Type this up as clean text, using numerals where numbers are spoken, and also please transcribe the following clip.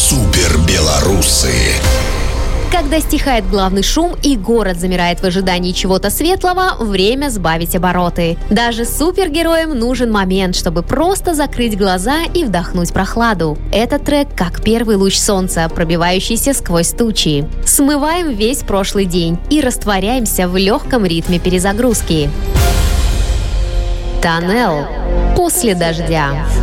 Супербелорусы. Когда стихает главный шум и город замирает в ожидании чего-то светлого, время сбавить обороты. Даже супергероям нужен момент, чтобы просто закрыть глаза и вдохнуть прохладу. Этот трек как первый луч солнца, пробивающийся сквозь тучи. Смываем весь прошлый день и растворяемся в легком ритме перезагрузки. Тоннел после дождя.